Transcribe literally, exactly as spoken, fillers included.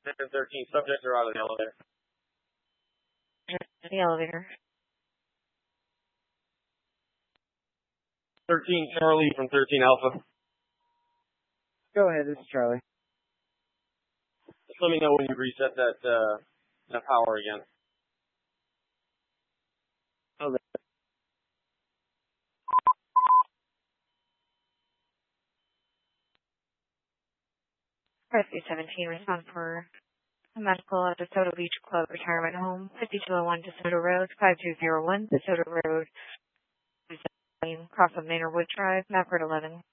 thirteen subjects are out of the elevator. The elevator. thirteen Charlie from thirteen Alpha. Go ahead, this is Charlie. Just let me know when you reset that uh, that power again. Okay. Rescue seventeen, respond for a medical at DeSoto Beach Club Retirement Home, fifty-two oh one DeSoto Road, five two zero one DeSoto Road, across of Manor Wood Drive, Maverick eleven.